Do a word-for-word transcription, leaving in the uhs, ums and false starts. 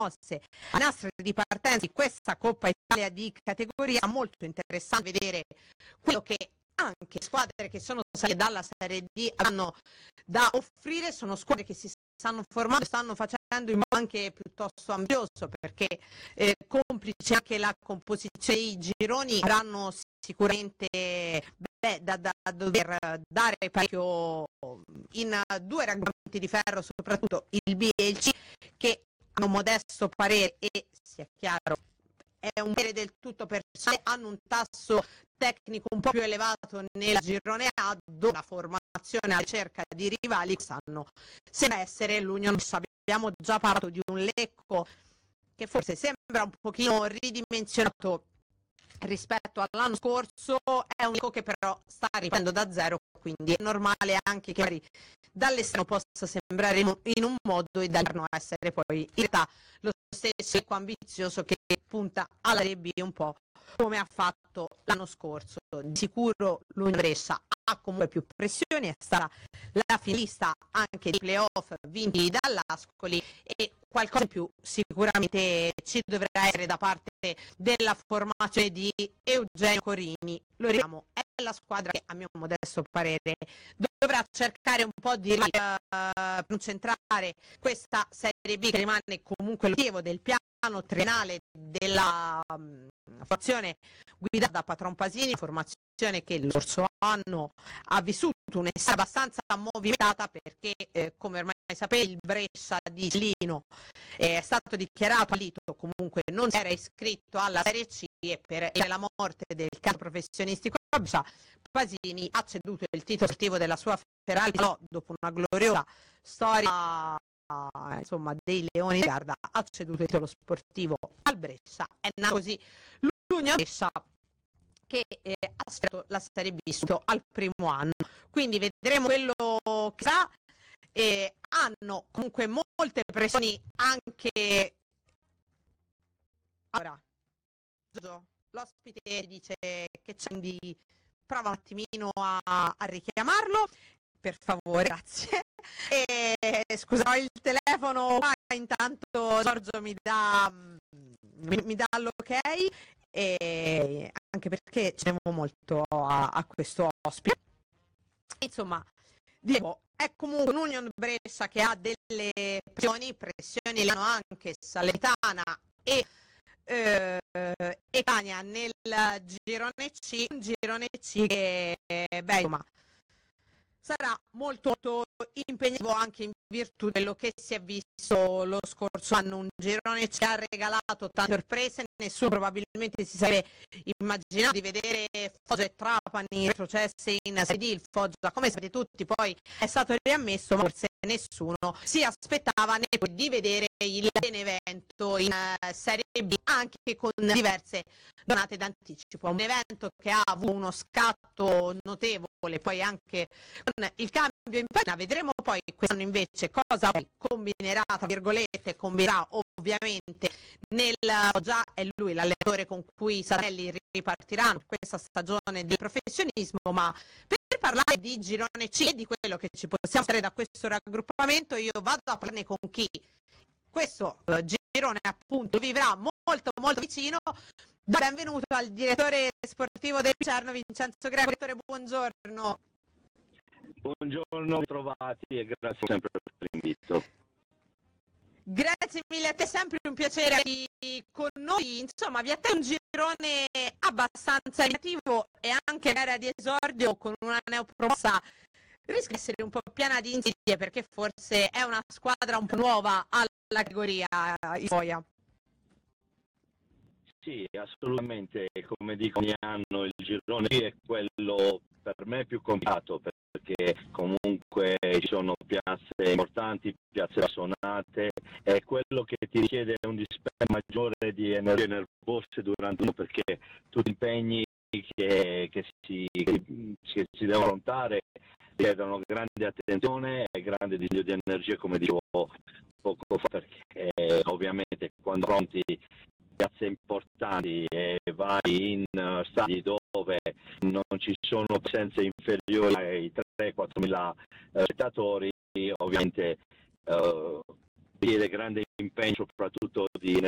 promosse a nastri di partenza di questa Coppa Italia di categoria. Molto interessante vedere quello che anche squadre che sono salite dalla Serie D hanno da offrire. Sono squadre che si stanno formando, stanno facendo in modo anche piuttosto ambizioso, perché eh, complice anche la composizione dei gironi, avranno sicuramente beh, da, da dover dare parecchio in due raggruppamenti di ferro, soprattutto il B e il C, che hanno un modesto parere e, sia chiaro, è un parere del tutto personale, hanno un tasso tecnico un po' più elevato nel girone A, dove la formazione alla ricerca di rivali sanno sembra essere l'Union. Abbiamo già parlato di un Lecco che forse sembra un pochino ridimensionato rispetto all'anno scorso, è un Lecco che però sta riprendendo da zero, quindi è normale anche che magari dall'esterno possa sembrare in un modo e dall'interno essere poi in realtà lo stesso Lecco ambizioso che punta alla Serie B un po' come ha fatto l'anno scorso. Di sicuro l'Unione Brescia ha comunque più pressioni, è stata la finalista anche dei playoff vinti dall'Ascoli e qualcosa in più sicuramente ci dovrà essere da parte della formazione di Eugenio Corini. Lo ricordiamo, è la squadra che a mio modesto parere dovrà cercare un po' di uh, concentrare questa Serie B, che rimane comunque l'obiettivo del piano triennale della um, formazione guidata da Patron Pasini, formazione che lo scorso anno ha vissuto un'estate abbastanza movimentata perché eh, come ormai sapete il Brescia di Lino eh, è stato dichiarato fallito, comunque non si era iscritto alla Serie C e per la morte del calcio professionistico Brescia, Pasini ha ceduto il titolo sportivo della sua Ferrari dopo una gloriosa storia insomma dei Leoni di Garda, ha ceduto il titolo sportivo al Brescia. È nato così l'Unione Brescia, che eh, ha sfiorato la Serie B al primo anno, quindi vedremo quello che sarà. Eh, hanno comunque molte pressioni anche ora. L'ospite dice che c'è, quindi prova un attimino a, a richiamarlo, per favore, grazie. E, scusa, il telefono qua, intanto Giorgio mi dà mi, mi dà l'ok, e anche perché ci tenevo molto a, a questo ospite. Insomma, dicevo, è comunque un'Union Brescia che ha delle pressioni, pressioni le hanno anche Salernitana e eh, e Catania nel girone C, un girone C che beh, insomma, sarà molto, molto impegnativo anche in virtù di quello che si è visto lo scorso anno. Un girone ci ha regalato tante sorprese, nessuno probabilmente si sarebbe immaginato di vedere Foggia e Trapani retrocesse in Serie D. Il Foggia, come sapete tutti, poi è stato riammesso, ma forse nessuno si aspettava neppure di vedere il Benevento in uh, Serie B, anche con diverse donate d'anticipo. Un evento che ha avuto uno scatto notevole, poi anche con il cambio in panna. Vedremo poi quest'anno invece cosa combinerà, tra virgolette, combinerà ovviamente nel già è lui l'allenatore con cui i Sardelli ripartiranno questa stagione di professionismo. Ma per parlare di girone C e di quello che ci possiamo fare da questo raggruppamento, io vado a parlarne con chi questo uh, girone appunto vivrà molto molto vicino. Benvenuto al direttore sportivo del Picerno, Vincenzo Greco. Direttore, buongiorno. Buongiorno, trovati e grazie sempre per l'invito. Grazie mille a te, sempre un piacere con noi. Insomma, vi attende un girone abbastanza negativo e anche l'area di esordio con una neopromossa rischia di essere un po' piena di insidie, perché forse è una squadra un po' nuova alla categoria Isoia. Sì, assolutamente, come dico ogni anno il girone è quello per me più complicato, perché comunque ci sono piazze importanti, piazze assonate, è quello che ti richiede un dispendio maggiore di energie nervose durante l'anno, perché tutti gli impegni che, che, si, che, che si devono affrontare richiedono grande attenzione e grande dislio di energie, come dicevo poco fa, perché eh, ovviamente quando affronti piazze importanti e vai in uh, stadi dove non ci sono presenze inferiori ai tre quattro mila uh, spettatori, ovviamente uh, richiede grande impegno soprattutto di